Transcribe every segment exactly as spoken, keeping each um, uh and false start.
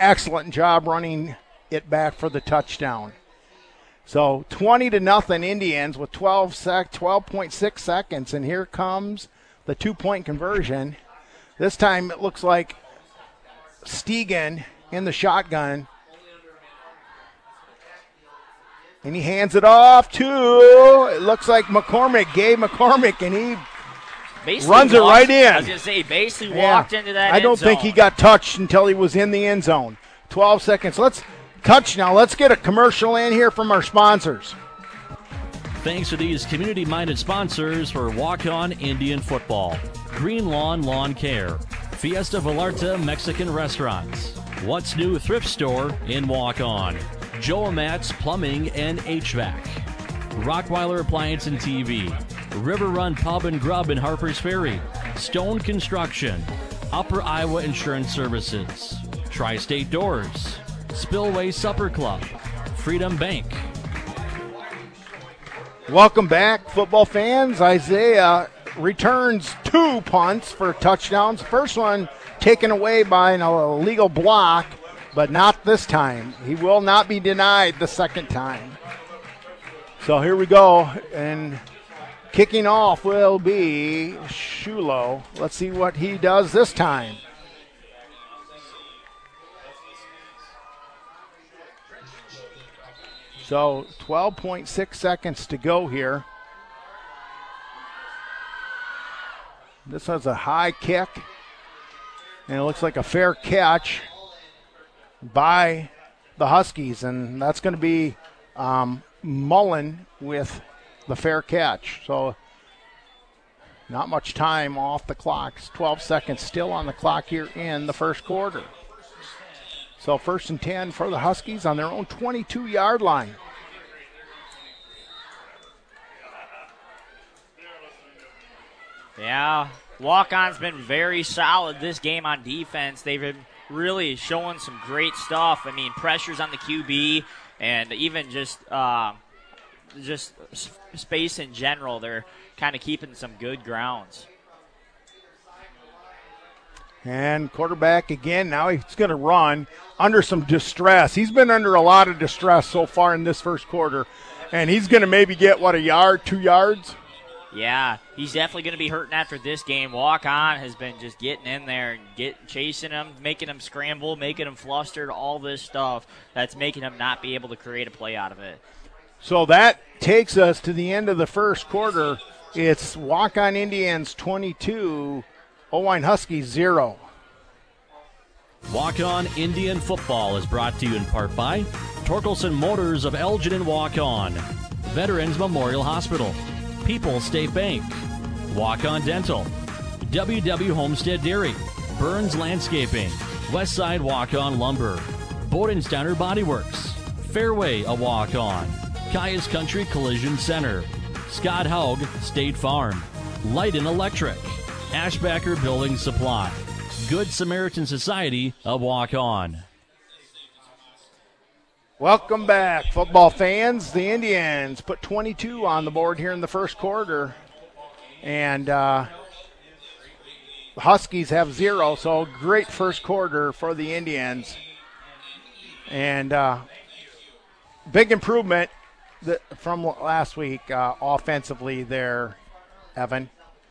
excellent job running it back for the touchdown. So twenty to nothing Indians with twelve sec, twelve point six seconds, and here comes the two-point conversion. This time it looks like Stegan in the shotgun. And he hands it off to, it looks like McCormick, Gabe McCormick, and he basically runs walked, it right in. I was going to say, he basically yeah. walked into that I don't end zone. think he got touched until he was in the end zone. twelve seconds. Let's touch now. Let's get a commercial in here from our sponsors. Thanks to these community-minded sponsors for Walk-On Indian Football. Green Lawn Lawn Care. Fiesta Vallarta Mexican Restaurants. What's New Thrift Store in Walk-On. Joe Matt's Plumbing and H V A C. Rockweiler Appliance and T V. River Run Pub and Grub in Harpers Ferry. Stone Construction. Upper Iowa Insurance Services. Tri-State Doors. Spillway Supper Club. Freedom Bank. Welcome back, football fans. Isaiah returns two punts for touchdowns. First one taken away by an illegal block, but not this time. He will not be denied the second time. So here we go, and kicking off will be Shulo. Let's see what he does this time. So twelve point six seconds to go here. This has a high kick, and it looks like a fair catch by the Huskies, and that's going to be um, Mullen with the fair catch. So not much time off the clock. It's twelve seconds still on the clock here in the first quarter. So first and ten for the Huskies on their own twenty-two-yard line. Yeah, Walk-On's been very solid this game on defense. They've been really showing some great stuff. I mean, pressures on the Q B and even just uh, just space in general. They're kind of keeping some good grounds. And quarterback again, now he's going to run under some distress. He's been under a lot of distress so far in this first quarter, and he's going to maybe get, what, a yard, two yards? Yeah, he's definitely going to be hurting after this game. Walk-On has been just getting in there and get, chasing him, making him scramble, making him flustered, all this stuff that's making him not be able to create a play out of it. So that takes us to the end of the first quarter. It's Walk-On Indians twenty-two, Owine Huskies zero. Walk-On Indian Football is brought to you in part by Torkelson Motors of Elgin and Walk-On, Veterans Memorial Hospital, People's State Bank, Walk-On Dental, W W Homestead Dairy, Burns Landscaping, Westside Walk-On Lumber, Bodensteiner Body Works, Fairway a Walk-On, Caius Country Collision Center, Scott Haug State Farm, Lighten Electric, Ashbacker Building Supply, Good Samaritan Society a Walk-On. Welcome back, football fans. The Indians put twenty-two on the board here in the first quarter. And uh, the Huskies have zero, so great first quarter for the Indians. And uh, big improvement that, from last week uh, offensively there, Evan.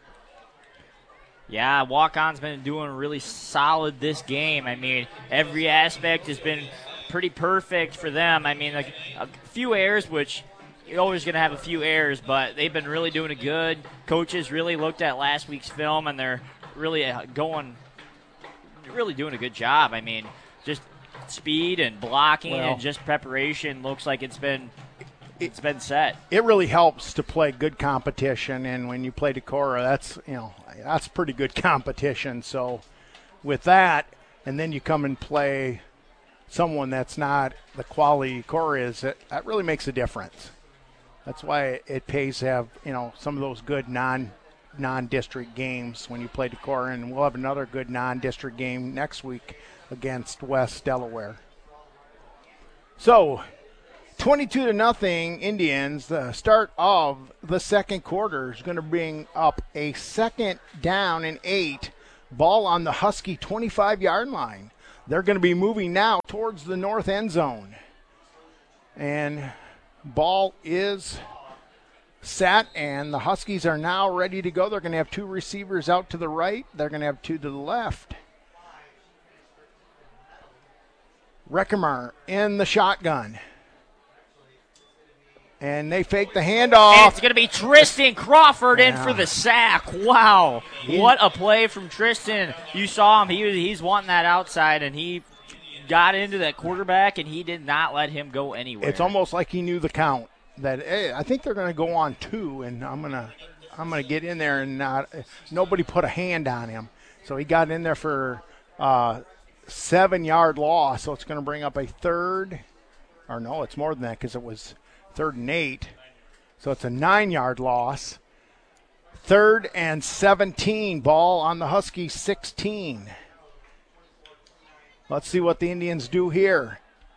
Yeah, Walk-On's been doing really solid this game. I mean, every aspect has been pretty perfect for them. I mean, like a few errors, which you're always going to have a few errors, but they've been really doing it good. Coaches really looked at last week's film, and they're really going, really doing a good job. I mean, just speed and blocking well, and just preparation looks like it's been it's been set. It really helps to play good competition, and when you play Decorah, that's you know that's pretty good competition. So with that, and then you come and play someone that's not the quality Decorah is, it, that really makes a difference. That's why it pays to have you know some of those good non non-district games when you play Decorah, and we'll have another good non-district game next week against West Delaware. So twenty-two to nothing Indians. The start of the second quarter is going to bring up a second down and eight. Ball on the Husky twenty-five-yard line. they're going to be moving now towards the north end zone. And ball is set, and the Huskies are now ready to go. They're going to have two receivers out to the right. They're going to have two to the left. Reckamar in the shotgun. And they fake the handoff. And it's going to be Tristan Crawford in Yeah. for the sack. Wow. He- What a play from Tristan. You saw him. He was, he's wanting that outside, and he got into that quarterback, and he did not let him go anywhere. It's almost like he knew the count. That hey, I think they're going to go on two, and I'm going to I'm going to get in there and not nobody put a hand on him. So he got in there for uh, seven-yard loss, so it's going to bring up a third. Or no, it's more than that because it was third and eight. So it's a nine-yard loss. Third and seventeen, ball on the Husky sixteen. Let's see what the Indians do here.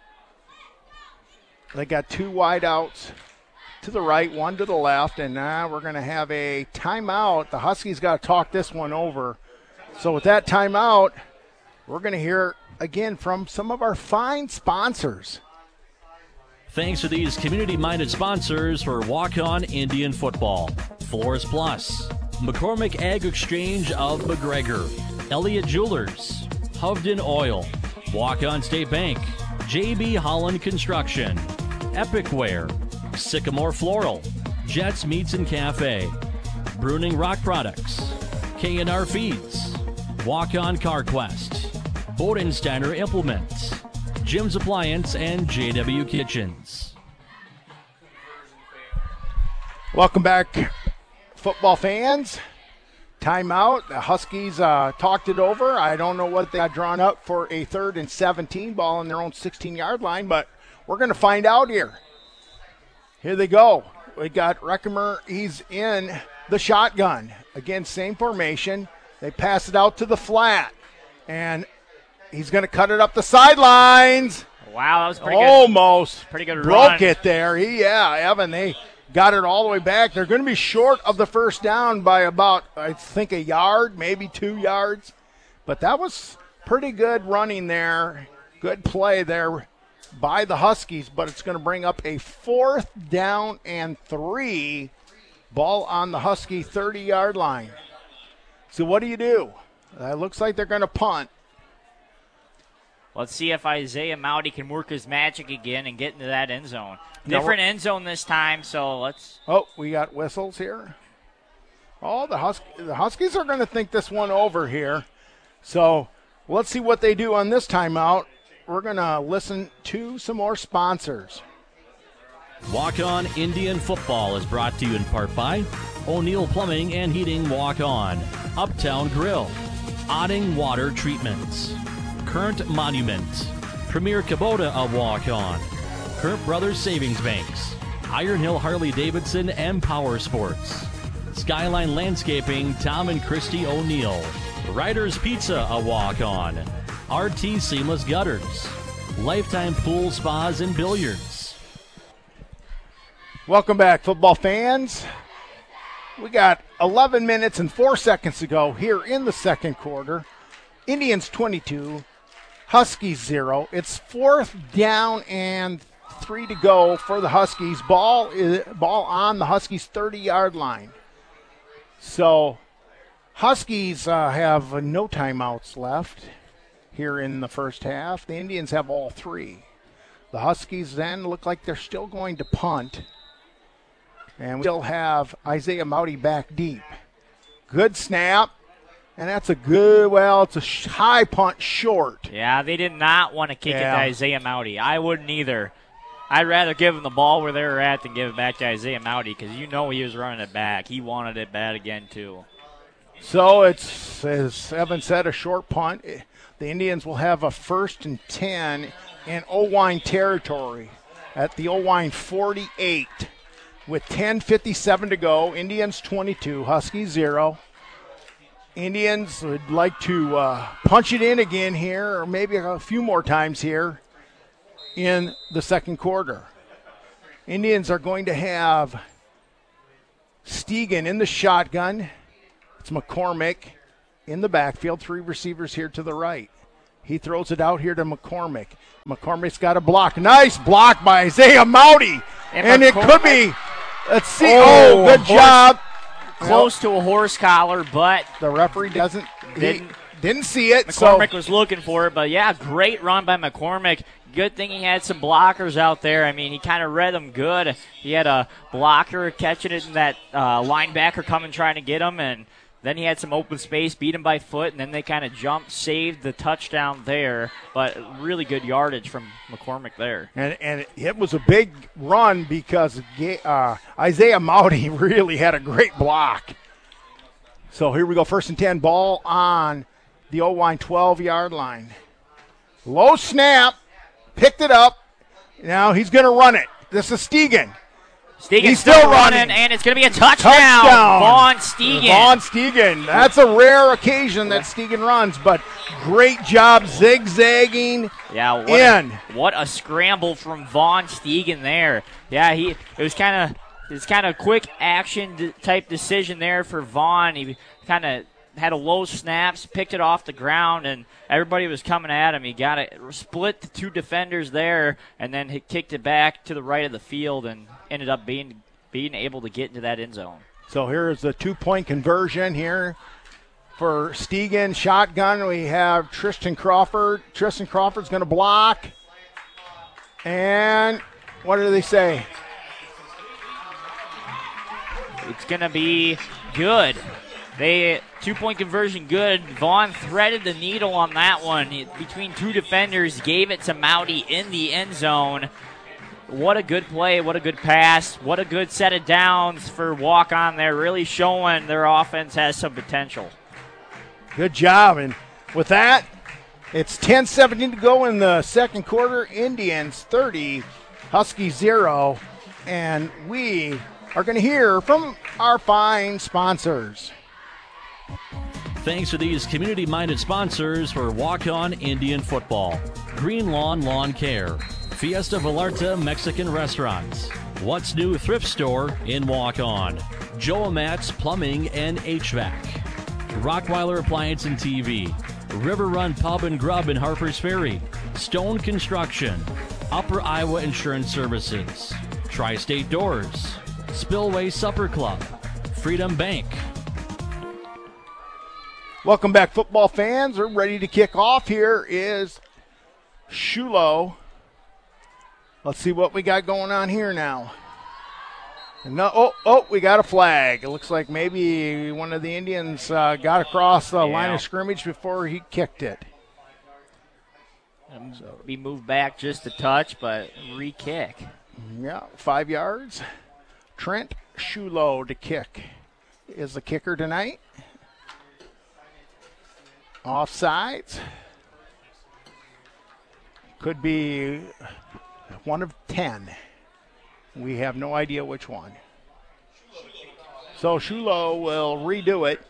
They got two wideouts to the right, one to the left, and now we're going to have a timeout. The Huskies got to talk this one over. So with that timeout, we're going to hear again from some of our fine sponsors. Thanks to these community-minded sponsors for Walk-On Indian Football. Floors Plus, McCormick Ag Exchange of McGregor, Elliott Jewelers, Hovden Oil, Walk-On State Bank, J B Holland Construction, Epic Wear, Sycamore Floral, Jets Meats and Cafe, Bruning Rock Products, K and R Feeds, Walk-On CarQuest, Bodensteiner Implements, Jim's Appliance, and J W Kitchens. Welcome back, football fans. Timeout. The Huskies uh, talked it over. I don't know what they got drawn up for a third and seventeen, ball on their own sixteen-yard line, but we're going to find out here. Here they go. We got Reckamar. He's in the shotgun. Again, same formation. They pass it out to the flat, and he's going to cut it up the sidelines. Wow, that was pretty good. Almost Pretty good broke run. it there. He, yeah, Evan, they got it all the way back. They're going to be short of the first down by about, I think, a yard, maybe two yards. But that was pretty good running there. Good play there by the Huskies, but it's going to bring up a fourth down and three. Ball on the Husky thirty-yard line. So what do you do? Uh, it looks like they're going to punt. Let's see if Isaiah Mowdy can work his magic again and get into that end zone. No, Different end zone this time, so let's. Oh, we got whistles here. Oh, the, Hus- the Huskies are going to think this one over here. So let's see what they do on this timeout. We're going to listen to some more sponsors. Walk-On Indian Football is brought to you in part by O'Neill Plumbing and Heating Walk-On, Uptown Grill, Otting Water Treatments, Current Monument, Premier Kubota of Walk-On, Current Brothers Savings Banks, Iron Hill Harley Davidson and Power Sports, Skyline Landscaping, Tom and Christy O'Neill, Ryder's Pizza of Walk-On, R T Seamless Gutters, Lifetime Pool Spas and Billiards. Welcome back, football fans. We got eleven minutes and four seconds to go here in the second quarter. Indians twenty-two, Huskies zero. It's fourth down and three to go for the Huskies. Ball is, ball on the Huskies' thirty-yard line. So Huskies uh, have no timeouts left here in the first half. The Indians have all three. The Huskies then look like they're still going to punt. And we still have Isaiah Mowdy back deep. Good snap. And that's a good, well, it's a sh- high punt short. Yeah, they did not want to kick Yeah. it to Isaiah Mowdy. I wouldn't either. I'd rather give him the ball where they were at than give it back to Isaiah Mowdy because you know he was running it back. He wanted it bad again, too. So it's, as Evan said, a short punt. The Indians will have a first and ten in Owine territory at the Owine forty-eight. With ten fifty-seven to go, Indians twenty-two, Huskies zero. Indians would like to uh, punch it in again here, or maybe a few more times here in the second quarter. Indians are going to have Stegan in the shotgun. It's McCormick in the backfield, three receivers here to the right. He throws it out here to McCormick. McCormick's got a block. Nice block by Isaiah Mauti. And, and it could be, let's see. Oh, oh good job. Close to a horse collar, but the referee doesn't, didn't, didn't see it. McCormick so. was looking for it, but yeah, great run by McCormick. Good thing he had some blockers out there. I mean, he kind of read them good. He had a blocker catching it and that uh, linebacker coming trying to get him, and then he had some open space, beat him by foot, and then they kind of jumped, saved the touchdown there. But really good yardage from McCormick there. And and it was a big run because uh, Isaiah Mauti really had a great block. So here we go, first and ten, ball on the O-line twelve-yard line. Low snap, picked it up. Now he's going to run it. This is Stegan. Stegan's He's still, still running, running, and it's going to be a touchdown. touchdown. Vaughn Stegan. Vaughn Stegan. That's a rare occasion that Stegan runs, but great job zigzagging yeah, what in. A, what a scramble from Vaughn Stegan there. Yeah, he it was kind of it's kind of quick action type decision there for Vaughn. He kind of had a low snaps, picked it off the ground, and everybody was coming at him. He got it, split the two defenders there, and then he kicked it back to the right of the field and ended up being being able to get into that end zone. So here's the two-point conversion here for Stegan. Shotgun, we have Tristan Crawford. Tristan Crawford's going to block. And what do they say? It's going to be good. They two-point conversion good. Vaughn threaded the needle on that one. Between two defenders, gave it to Mauti in the end zone. What a good play. What a good pass. What a good set of downs for walk-on there. Really showing their offense has some potential. Good job. And with that, it's ten seventeen to go in the second quarter. Indians thirty, Huskies zero. And we are going to hear from our fine sponsors. Thanks to these community-minded sponsors for Walk-On Indian Football. Green Lawn Lawn Care. Fiesta Vallarta Mexican Restaurants. What's New Thrift Store in Walk-On. Joe Amat's Plumbing and H V A C. Rockweiler Appliance and T V. River Run Pub and Grub in Harpers Ferry. Stone Construction. Upper Iowa Insurance Services. Tri-State Doors. Spillway Supper Club. Freedom Bank. Welcome back, football fans. We're ready to kick off. Here is Shulo. Let's see what we got going on here now. No, oh, oh, we got a flag. It looks like maybe one of the Indians uh, got across the yeah. line of scrimmage before he kicked it. Um, so be moved back just a touch, but re-kick. Yeah, five yards. Trent Shulo to kick is the kicker tonight. Offsides. Could be one of ten. We have no idea which one. So Shulo will redo it.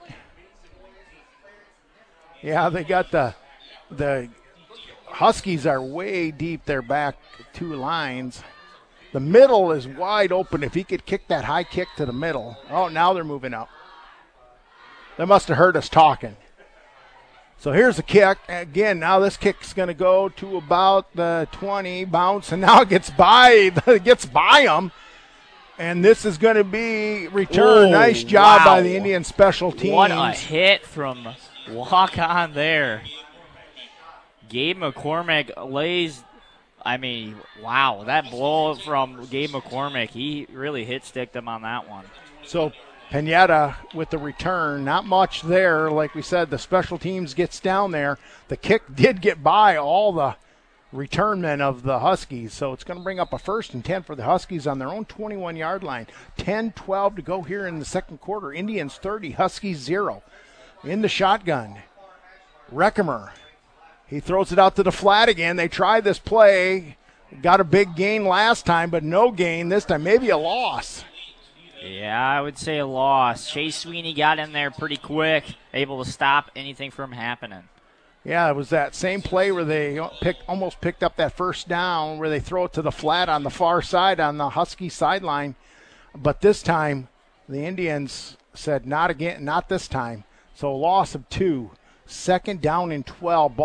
Yeah, they got the the Huskies are way deep their back two lines. The middle is wide open. If he could kick that high kick to the middle. Oh, now they're moving up. They must have heard us talking. So here's the kick. Again, now this kick's going to go to about the twenty, bounce, and now it gets by, it gets by them. And this is going to be returned. Oh, nice job wow. by the Indian special teams. What a hit from walk-on there. Gabe McCormick lays, I mean, wow, that blow from Gabe McCormick, he really hit-sticked them on that one. So Pineda with the return, not much there. Like we said, the special teams gets down there. The kick did get by all the return men of the Huskies, so it's going to bring up a first and ten for the Huskies on their own twenty-one-yard line. ten twelve to go here in the second quarter. Indians thirty, Huskies zero. In the shotgun, Reckemer. He throws it out to the flat again. They tried this play. Got a big gain last time, but no gain this time. Maybe a loss. Yeah, I would say a loss. Chase Sweeney got in there pretty quick, able to stop anything from happening. Yeah, it was that same play where they picked, almost picked up that first down where they throw it to the flat on the far side on the Husky sideline. But this time, the Indians said not again, not this time. So a loss of two. Second down and twelve. Ball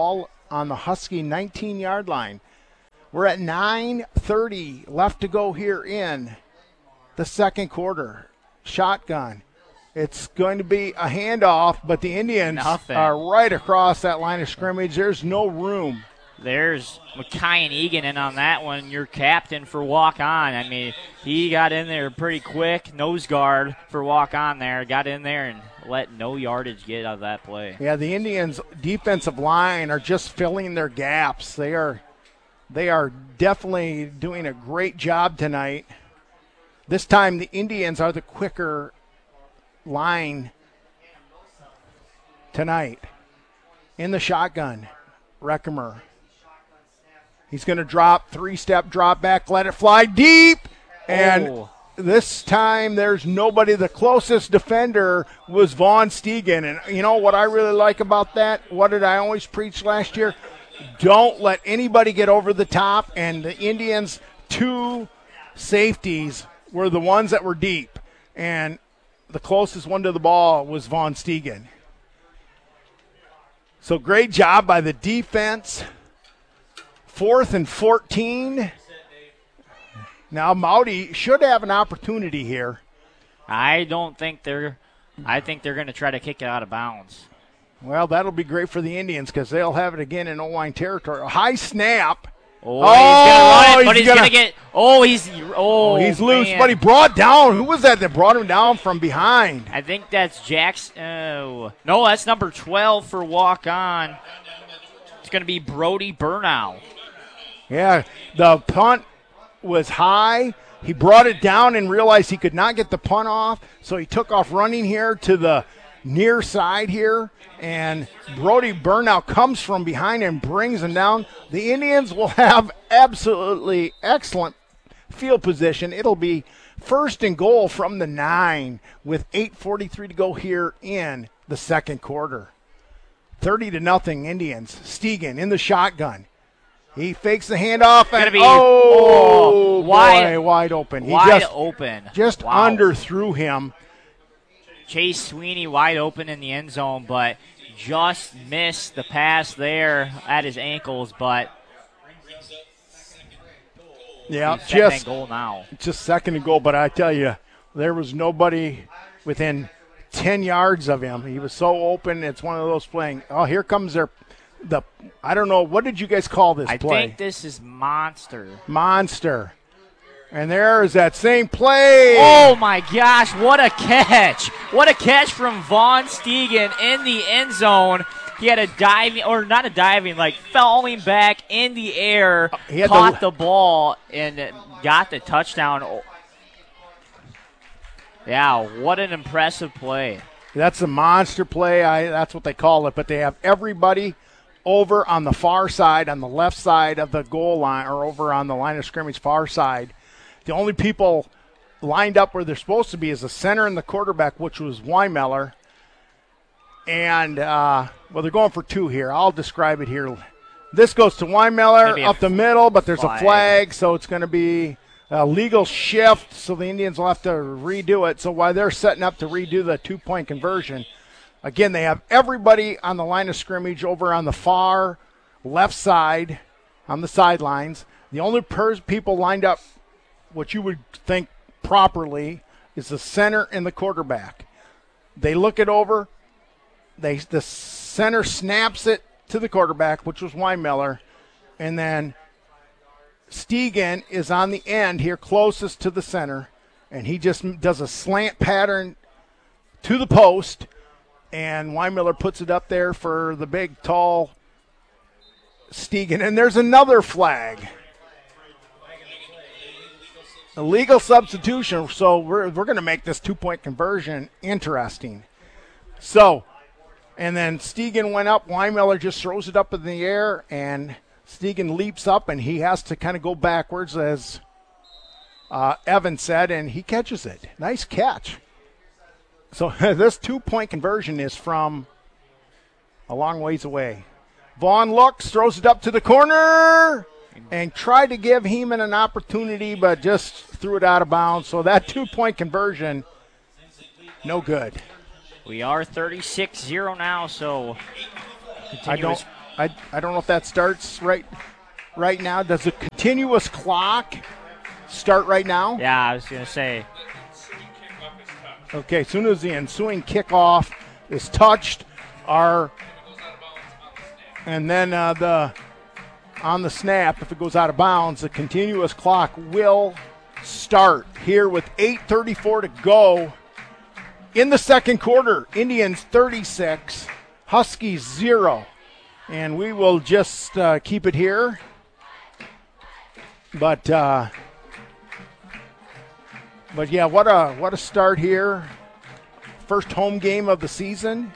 on the Husky nineteen-yard line. We're at nine thirty left to go here in the second quarter. Shotgun. It's going to be a handoff, but the Indians Nothing. are right across that line of scrimmage. There's no room. There's Mackay Egan in on that one, your captain for walk on. I mean, he got in there pretty quick, nose guard for walk on there, got in there and let no yardage get out of that play. Yeah, the Indians' defensive line are just filling their gaps. They are they are definitely doing a great job tonight. This time the Indians are the quicker line tonight. In the shotgun, Reckemer. He's going to drop, three-step drop back, let it fly deep, and Oh. this time there's nobody. The closest defender was Vaughn Stegan, and you know what I really like about that? What did I always preach last year? Don't let anybody get over the top, and the Indians' two safeties were the ones that were deep, and the closest one to the ball was Vaughn Stegan. So great job by the defense. Fourth and fourteen. Now Mauti should have an opportunity here. I don't think they're I think they're going to try to kick it out of bounds. Well, that'll be great for the Indians because they'll have it again in Owine territory. A high snap. Oh, Oh, he's going to run it, but he's he's, gonna- going to get Oh, he's oh, Oh, he's loose, man. but he brought down. Who was that that brought him down from behind? I think that's Jack's. Oh. No, that's number twelve for walk on. It's going to be Brody Burnow. Yeah, the punt was high. He brought it down and realized he could not get the punt off, so he took off running here to the near side here, and Brody Burnow comes from behind and brings him down. The Indians will have absolutely excellent field position. It'll be first and goal from the nine with eight forty-three to go here in the second quarter. thirty to nothing Indians. Stegan in the shotgun. He fakes the handoff and be- oh, oh, wide- boy, wide open. He Wide just open. just Wow. underthrew him. Chase Sweeney wide open in the end zone, but just missed the pass there at his ankles. But Yeah, he's second and just goal now. just second and goal. But I tell you, there was nobody within ten yards of him. He was so open. It's one of those playing. Oh, here comes their the. I don't know, what did you guys call this I play? think this is monster. Monster. And there is that same play. Oh my gosh, what a catch! What a catch from Vaughn Stegan in the end zone. He had a diving, or not a diving, like falling back in the air, He had caught the- the ball, and got the touchdown. Yeah, what an impressive play. That's a monster play. I, that's what they call it. But they have everybody over on the far side, on the left side of the goal line, or over on the line of scrimmage far side. The only people lined up where they're supposed to be is the center and the quarterback, which was Weimeller. And, uh, well, they're going for two here. I'll describe it here. This goes to Weimeller Maybe a up the middle, but there's flag. a flag, so it's going to be a legal shift, so the Indians will have to redo it. So while they're setting up to redo the two-point conversion, again, they have everybody on the line of scrimmage over on the far left side on the sidelines. The only pers- people lined up what you would think properly is the center and the quarterback. They look it over. They the center snaps it to the quarterback, which was Weimeller, and then Stegan is on the end here closest to the center, and he just does a slant pattern to the post, and Weimeller puts it up there for the big, tall Stegan. And there's another flag. Illegal substitution, so we're, we're going to make this two-point conversion interesting. So, and then Stegan went up. Weimeller just throws it up in the air, and Stegan leaps up, and he has to kind of go backwards, as uh, Evan said, and he catches it. Nice catch. So this two-point conversion is from a long ways away. Vaughn looks, throws it up to the corner, and tried to give Heeman an opportunity, but just threw it out of bounds. So that two-point conversion, no good. We are thirty-six zero now, so I don't, continuous I, I don't know if that starts right right now. Does the continuous clock start right now? Yeah, I was going to say. Okay, as soon as the ensuing kickoff is touched, our and then uh, the on the snap, if it goes out of bounds, the continuous clock will start here with eight thirty-four to go in the second quarter. Indians thirty-six, Huskies zero. And we will just uh, keep it here. But uh, but yeah, what a what a start here. First home game of the season.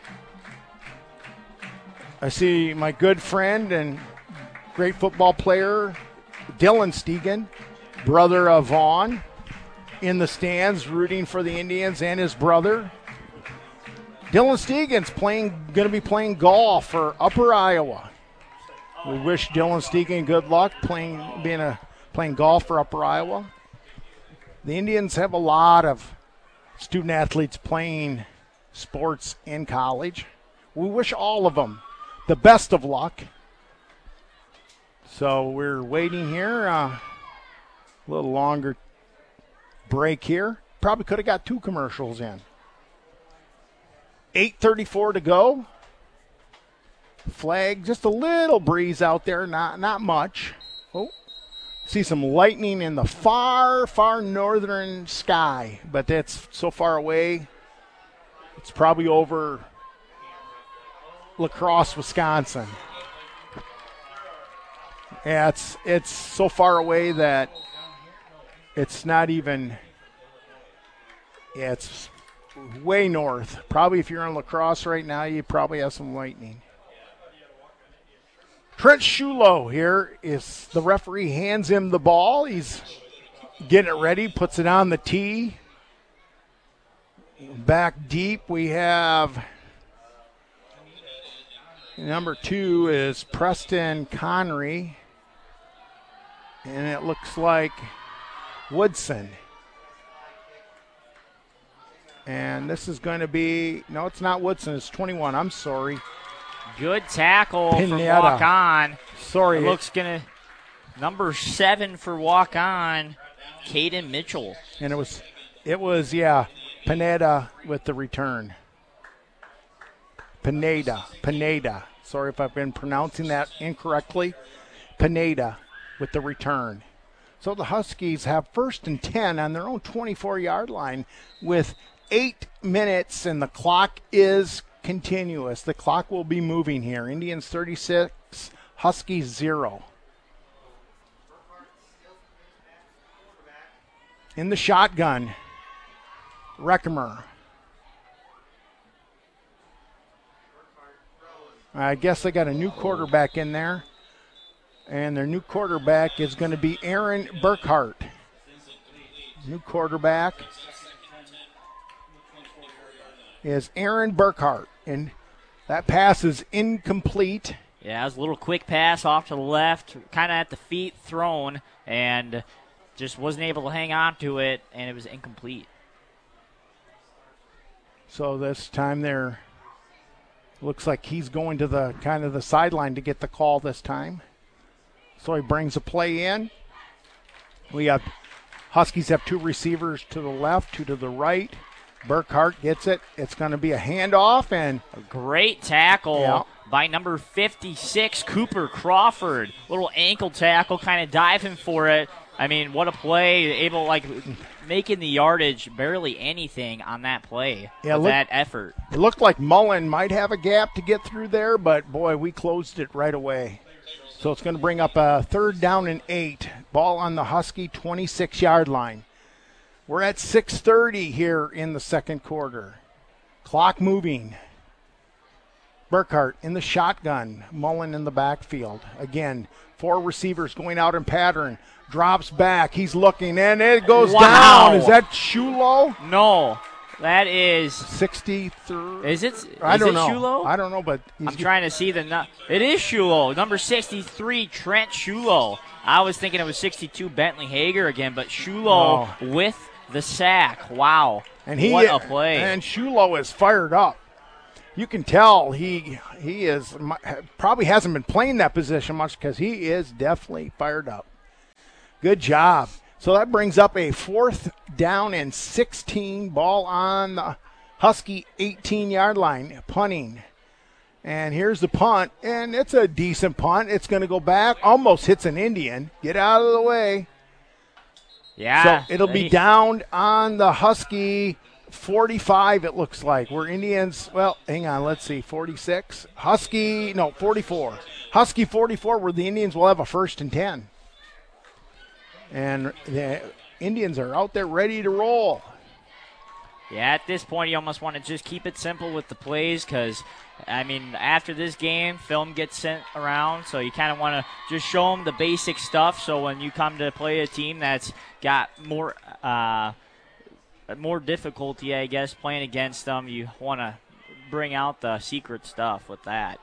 I see my good friend and great football player, Dylan Stegan, brother of Vaughn, in the stands rooting for the Indians, and his brother. Dylan Stegan's playing, going to be playing golf for Upper Iowa. We wish Dylan Stegan good luck playing, being a playing golf for Upper Iowa. The Indians have a lot of student athletes playing sports in college. We wish all of them the best of luck. So we're waiting here. Uh, a little longer break here. Probably could have got two commercials in. eight thirty-four to go. Flag, just a little breeze out there, not not much. Oh, see some lightning in the far, far northern sky, but that's so far away. It's probably over La Crosse, Wisconsin. Yeah, it's it's so far away that it's not even. Yeah, it's way north. Probably if you're in La Crosse right now, you probably have some lightning. Trent Shulo here is the referee, hands him the ball. He's getting it ready, puts it on the tee. Back deep we have number two is Preston Connery. And it looks like Woodson. And this is going to be, no, it's not Woodson, it's twenty-one. I'm sorry. Good tackle Pineda. for walk on. Sorry. It looks going to, number seven for walk on, Caden Mitchell. And it was, it was, yeah, Pineda with the return. Pineda, Pineda. Sorry if I've been pronouncing that incorrectly. Pineda with the return. So the Huskies have first and ten on their own twenty-four-yard line with eight minutes, and the clock is continuous. The clock will be moving here. Indians thirty-six, Huskies zero. In the shotgun, Reckemer. I guess they got a new quarterback in there. And their new quarterback is going to be Aaron Burkhart. New quarterback is Aaron Burkhart. And that pass is incomplete. Yeah, it was a little quick pass off to the left, kind of at the feet thrown, and just wasn't able to hang on to it, and it was incomplete. So this time there looks like he's going to the kind of the sideline to get the call this time. So he brings a play in. We have Huskies have two receivers to the left, two to the right. Burkhart gets it. It's going to be a handoff, and a great tackle yeah. by number fifty-six, Cooper Crawford. Little ankle tackle, kind of diving for it. I mean, what a play! Able like making the yardage, barely anything on that play. Yeah, with look, that effort. It looked like Mullen might have a gap to get through there, but boy, we closed it right away. So it's going to bring up a third down and eight. Ball on the Husky twenty-six-yard line. We're at six thirty here in the second quarter. Clock moving. Burkhart in the shotgun. Mullen in the backfield. Again, four receivers going out in pattern. Drops back. He's looking, and it goes wow. down. Is that Shulo? No. That is sixty-three. Is it? Is I don't it know. Shulo? I don't know, but he's I'm trying to see the. Nu- it is Shulo, number sixty-three, Trent Shulo. I was thinking it was sixty-two, Bentley Hager again, but Shulo oh. with the sack. Wow, and he, what a play! And Shulo is fired up. you can tell he he is probably hasn't been playing that position much because he is definitely fired up. Good job. So that brings up a fourth down and sixteen, ball on the Husky eighteen-yard line, punting. And here's the punt, and it's a decent punt. It's going to go back, almost hits an Indian. Get out of the way. Yeah. So it'll be down on the Husky forty-five, it looks like. We're Indians, well, hang on, let's see, forty-six. Husky, no, forty-four. Husky forty-four, where the Indians will have a first and ten. And the Indians are out there ready to roll. Yeah, at this point, you almost want to just keep it simple with the plays because, I mean, after this game, film gets sent around, so you kind of want to just show them the basic stuff so when you come to play a team that's got more uh, more difficulty, I guess, playing against them, you want to bring out the secret stuff with that.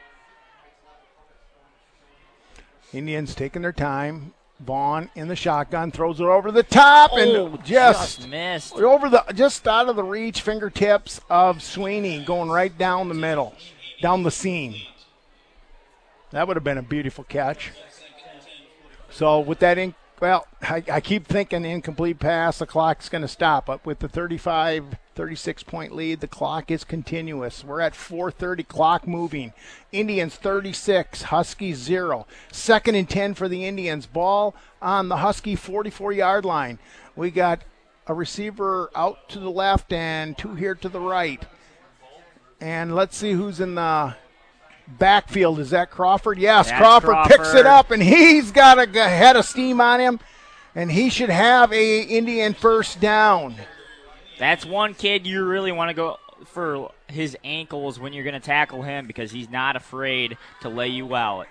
Indians taking their time. Vaughn in the shotgun, throws it over the top, and oh, just, just missed. Over the, just out of the reach, fingertips of Sweeney, going right down the middle, down the seam. That would have been a beautiful catch. So with that, in, well, I, I keep thinking incomplete pass, the clock's going to stop. But with the thirty-five, thirty-six point lead, the clock is continuous. We're at four thirty, clock moving. Indians thirty-six, Huskies zero. Second and ten for the Indians. Ball on the Husky forty-four-yard line. We got a receiver out to the left and two here to the right. And let's see who's in the backfield. Is that Crawford? Yes, Crawford, Crawford picks it up, and he's got a head of steam on him, and he should have a Indian first down. That's one kid you really want to go for his ankles when you're going to tackle him because he's not afraid to lay you out.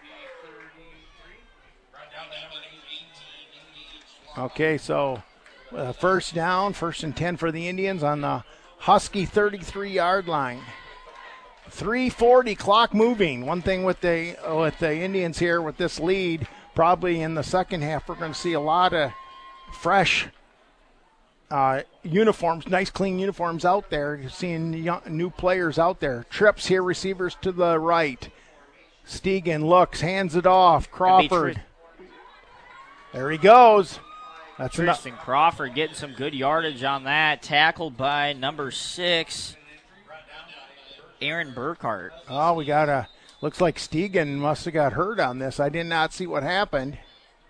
Okay, so uh, first down, first and ten for the Indians on the Husky thirty-three-yard line. three forty, clock moving. One thing with the with the Indians here with this lead, probably in the second half, we're going to see a lot of fresh uh, uniforms, nice clean uniforms out there. You're seeing young, new players out there. Trips here, receivers to the right. Stegan looks, hands it off. Crawford. There he goes. That's Tristan enough. Crawford getting some good yardage on that. Tackled by number six, Aaron Burkhart. Oh, we got a, looks like Stegan must have got hurt on this. I did not see what happened.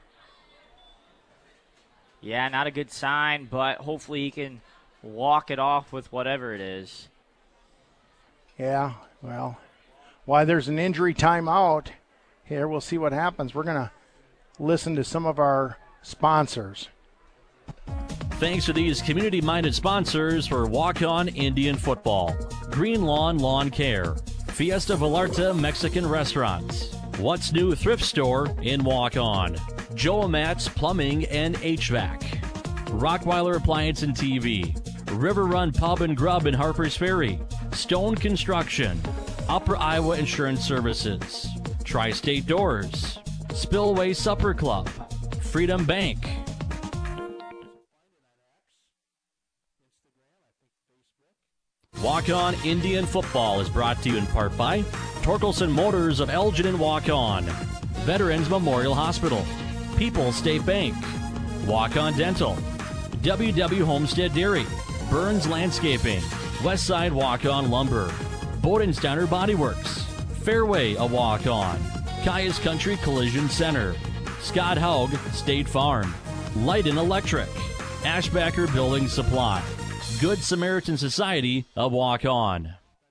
Yeah, not a good sign, but hopefully he can walk it off with whatever it is. Yeah, well, while there's an injury timeout here, we'll see what happens. We're going to listen to some of our sponsors. Thanks to these community-minded sponsors for Walk-On Indian Football. Green Lawn Lawn Care, Fiesta Vallarta Mexican Restaurants, What's New Thrift Store in Walk-On, Joe Matt's Plumbing and H V A C, Rockweiler Appliance and T V, River Run Pub and Grub in Harpers Ferry, Stone Construction, Upper Iowa Insurance Services, Tri-State Doors, Spillway Supper Club, Freedom Bank. Walk-On Indian Football is brought to you in part by Torkelson Motors of Elgin and Walk-On, Veterans Memorial Hospital, People's State Bank, Walk-On Dental, W W Homestead Dairy, Burns Landscaping, Westside Walk-On Lumber, Bodensteiner Body Works, Fairway a Walk-On, Caius Country Collision Center, Scott Haug State Farm, Leiden Electric, Ashbacker Building Supply, Good Samaritan Society of Walk-On.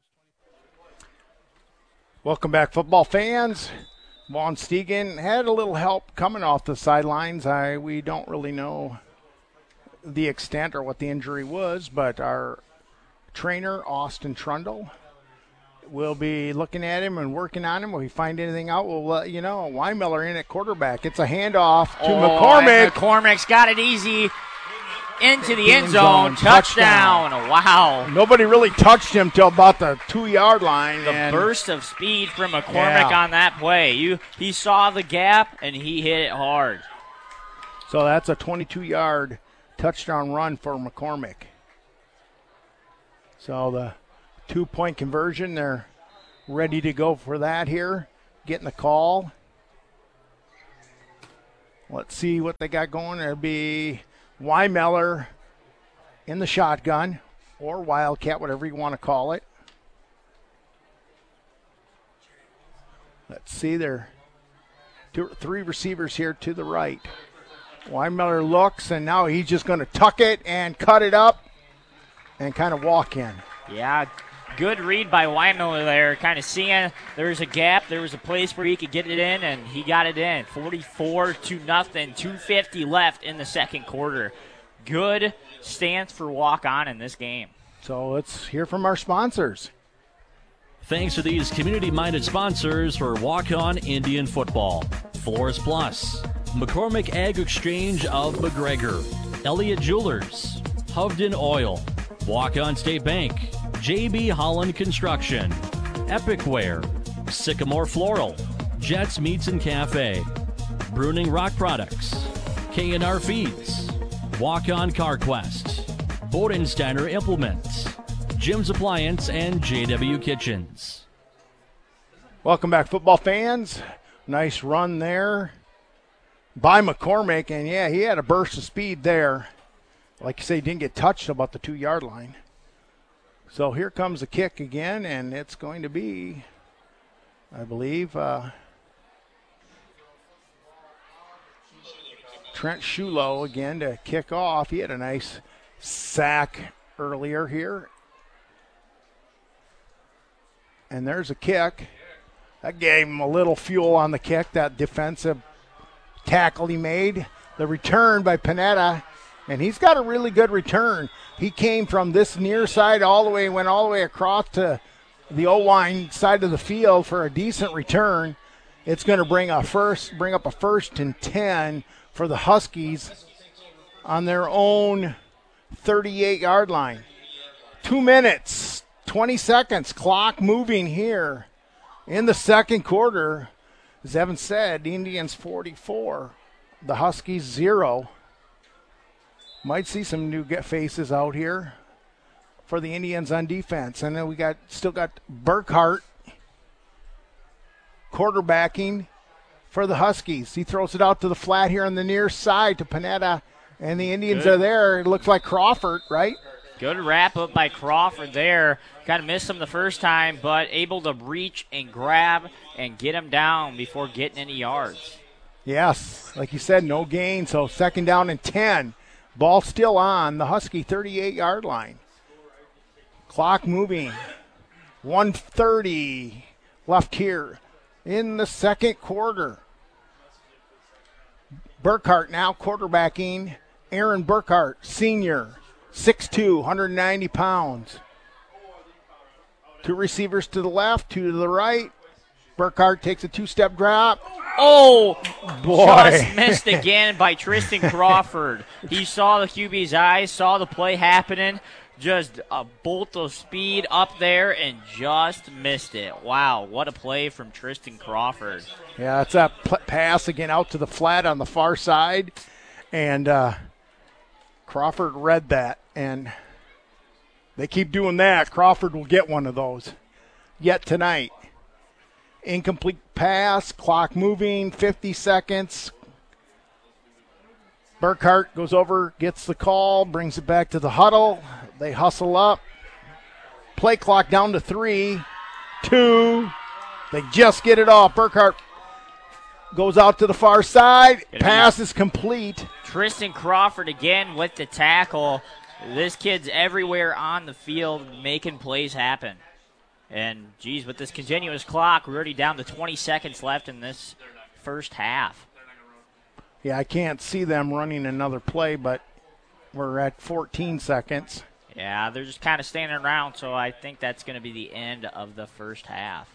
Welcome back, football fans. Vaughn Stegan had a little help coming off the sidelines. I we don't really know the extent or what the injury was, but our trainer, Austin Trundle, will be looking at him and working on him. If we find anything out, we'll let you know. Weinmiller in at quarterback. It's a handoff to oh, McCormick. McCormick's got it easy. Into the end zone, touchdown. touchdown. Wow. Nobody really touched him till about the two-yard line. The and burst of speed from McCormick yeah. on that play. You, he saw the gap, and he hit it hard. So that's a twenty-two-yard touchdown run for McCormick. So the two-point conversion. They're ready to go for that here. Getting the call. Let's see what they got going. It'll be Weimeller in the shotgun, or Wildcat, whatever you want to call it. Let's see, there two, three receivers here to the right. Weimeller looks, and now he's just going to tuck it and cut it up and kind of walk in. Yeah, good read by Weimeller there, kind of seeing there was a gap, there was a place where he could get it in, and he got it in. forty-four to nothing, two fifty left in the second quarter. Good stance for walk-on in this game. So let's hear from our sponsors. Thanks to these community-minded sponsors for Walk-On Indian Football. Floors Plus, McCormick Ag Exchange of McGregor, Elliott Jewelers, Hovden Oil, Walk-On State Bank, J B Holland Construction, Epic Wear, Sycamore Floral, Jets Meats and Cafe, Bruning Rock Products, K and R Feeds, Walk-On CarQuest, Bodensteiner Implements, Jim's Appliance, and J W Kitchens. Welcome back, football fans. Nice run there by McCormick, and yeah, he had a burst of speed there. Like you say, he didn't get touched about the two-yard line. So here comes the kick again, and it's going to be, I believe, uh, Trent Shulo again to kick off. He had a nice sack earlier here. And there's a kick. That gave him a little fuel on the kick, that defensive tackle he made. The return by Panetta, and he's got a really good return. He came from this near side all the way, went all the way across to the O-line side of the field for a decent return. It's going to bring a first, bring up a first and ten for the Huskies on their own thirty-eight-yard line. Two minutes, twenty seconds, clock moving here in the second quarter. As Evan said, the Indians forty-four, the Huskies zero. Might see some new faces out here for the Indians on defense. And then we got still got Burkhart quarterbacking for the Huskies. He throws it out to the flat here on the near side to Panetta, and the Indians Good. Are there. It looks like Crawford, right? Good wrap up by Crawford there. Kind of missed him the first time, but able to reach and grab and get him down before getting any yards. Yes, like you said, no gain, so second down and ten. Ball still on the Husky thirty-eight-yard line. Clock moving. one thirty left here in the second quarter. Burkhart now quarterbacking. Aaron Burkhart, senior, six two, one hundred ninety pounds. Two receivers to the left, two to the right. Burkhart takes a two-step drop. Oh, boy. Just missed again by Tristan Crawford. He saw the Q B's eyes, saw the play happening, just a bolt of speed up there and just missed it. Wow, what a play from Tristan Crawford. Yeah, it's that p- pass again out to the flat on the far side, and uh, Crawford read that, and they keep doing that. Crawford will get one of those yet tonight. Incomplete pass, clock moving, fifty seconds. Burkhart goes over, gets the call, brings it back to the huddle. They hustle up. Play clock down to three, two. They just get it off. Burkhart goes out to the far side. Pass is complete. Tristan Crawford again with the tackle. This kid's everywhere on the field making plays happen. And, geez, with this continuous clock, we're already down to twenty seconds left in this first half. Yeah, I can't see them running another play, but we're at fourteen seconds. Yeah, they're just kind of standing around, so I think that's going to be the end of the first half.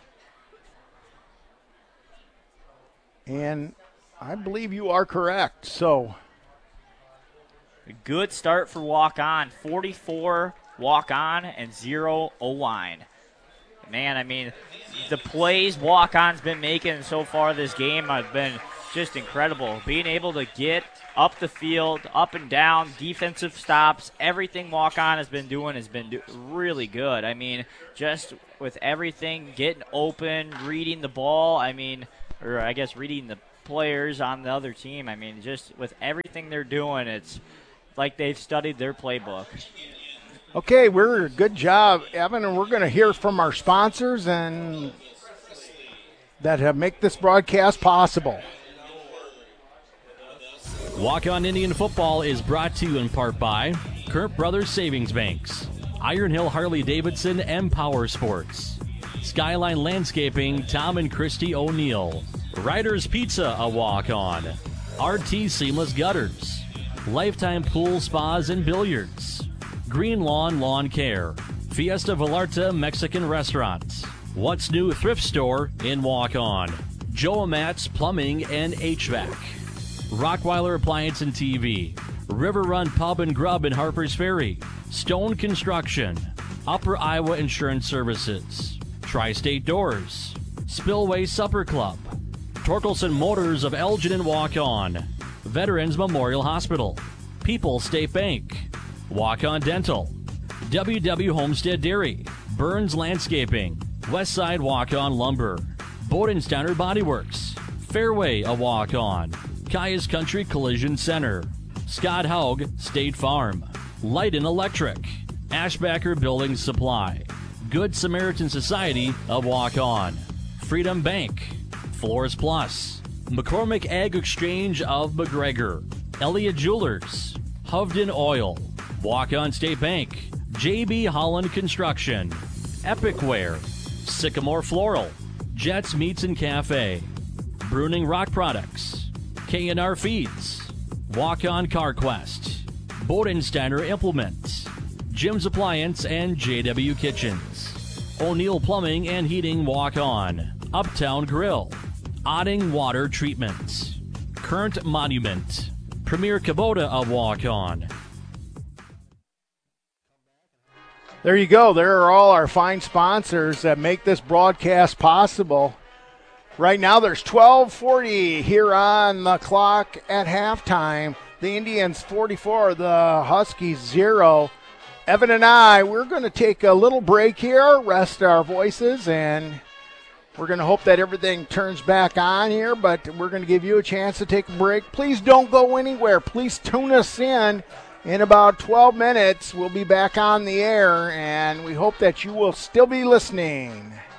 And I believe you are correct. So, a good start for walk-on. forty-four walk-on and zero O-line. Man, I mean, the plays walk-on's been making so far this game have been just incredible. Being able to get up the field, up and down, defensive stops, everything walk-on has been doing has been do- really good. I mean, just with everything, getting open, reading the ball, I mean, or I guess reading the players on the other team. I mean, just with everything they're doing, it's like they've studied their playbook. Okay, we're good job, Evan, and we're going to hear from our sponsors and that have make this broadcast possible. Walk On Indian Football is brought to you in part by Kurt Brothers Savings Banks, Iron Hill Harley-Davidson and Power Sports, Skyline Landscaping, Tom and Christy O'Neill, Ryder's Pizza, a walk-on, R T Seamless Gutters, Lifetime Pool Spas and Billiards, Green Lawn Lawn Care, Fiesta Vallarta Mexican Restaurants, What's New Thrift Store in Walk-On, Joe Matt's Plumbing and H V A C, Rockweiler Appliance and T V, River Run Pub and Grub in Harpers Ferry, Stone Construction, Upper Iowa Insurance Services, Tri-State Doors, Spillway Supper Club, Torkelson Motors of Elgin and Walk-On, Veterans Memorial Hospital, People's State Bank, Walk-On Dental, W W Homestead Dairy, Burns Landscaping, Westside Walk-On Lumber, Bodensteiner Body Works, Fairway a Walk-On, Kaya's Country Collision Center, Scott Haug State Farm, Lighten Electric, Ashbacker Building Supply, Good Samaritan Society of Walk-On, Freedom Bank, Floors Plus, McCormick Ag Exchange of McGregor, Elliott Jewelers, Hovden Oil, Walk-On State Bank, J B Holland Construction, Epicware, Sycamore Floral, Jets Meats and Cafe, Bruning Rock Products, K and R Feeds, Walk-On CarQuest, Bodensteiner Implements, Jim's Appliance and J W Kitchens, O'Neill Plumbing and Heating Walk-On, Uptown Grill, Otting Water Treatments, Current Monument, Premier Kubota of Walk-On. There you go. There are all our fine sponsors that make this broadcast possible. Right now there's twelve forty here on the clock at halftime. The Indians forty-four, the Huskies zero. Evan and I, we're going to take a little break here, rest our voices, and we're going to hope that everything turns back on here, but we're going to give you a chance to take a break. Please don't go anywhere. Please tune us in. In about twelve minutes, we'll be back on the air, and we hope that you will still be listening.